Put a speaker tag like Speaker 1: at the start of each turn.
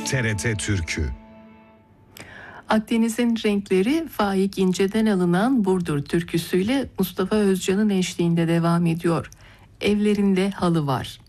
Speaker 1: TRT Türkü.
Speaker 2: Akdeniz'in renkleri Faik İnce'den alınan Burdur türküsüyle Mustafa Özcan'ın eşliğinde devam ediyor. Evlerinde halı var.